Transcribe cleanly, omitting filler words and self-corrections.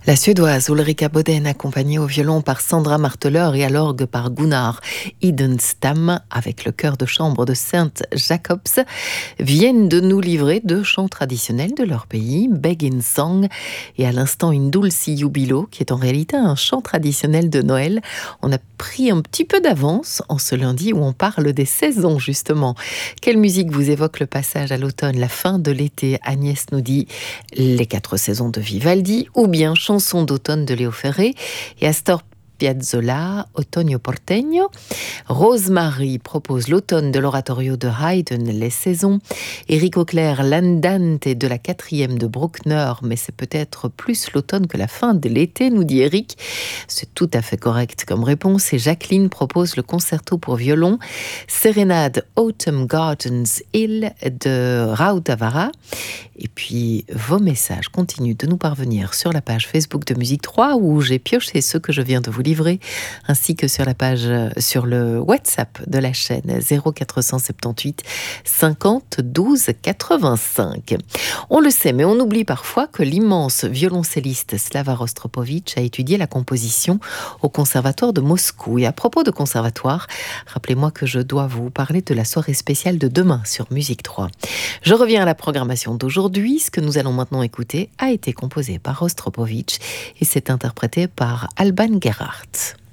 La Suédoise Ulrika Boden, accompagnée au violon par Sandra Marteleur et à l'orgue par Gunnar Idenstam, avec le chœur de chambre de Saint Jacobs, viennent de nous livrer deux chants traditionnels de leur pays, Begin Song et à l'instant une Dulci Jubilo, qui est en réalité un chant traditionnel de Noël. On a pris un petit peu d'avance en ce lundi où on parle des saisons justement. Quelle musique vous évoque le passage à l'automne, la fin de l'été? Agnès nous dit les 4 saisons de Vivaldi, ou bien chanson d'automne de Léo Ferré, et Astor Piazzolla, Otoño Porteño. Rosemary propose l'automne de l'oratorio de Haydn, les saisons. Éric Auclair, l'Andante de la 4e de Bruckner, mais c'est peut-être plus l'automne que la fin de l'été, nous dit Éric. C'est tout à fait correct comme réponse. Et Jacqueline propose le concerto pour violon, Sérénade Autumn Gardens Hill de Rautavaara. Et puis, vos messages continuent de nous parvenir sur la page Facebook de Musique 3 où j'ai pioché ceux que je viens de vous livrer, ainsi que sur la page, sur le WhatsApp de la chaîne 0478 50 12 85. On le sait, mais on oublie parfois que l'immense violoncelliste Slava Rostropovitch a étudié la composition au Conservatoire de Moscou. Et à propos de conservatoire, rappelez-moi que je dois vous parler de la soirée spéciale de demain sur Musique 3. Je reviens à la programmation d'aujourd'hui. Ce que nous allons maintenant écouter a été composé par Rostropovitch et c'est interprété par Alban Gerhardt.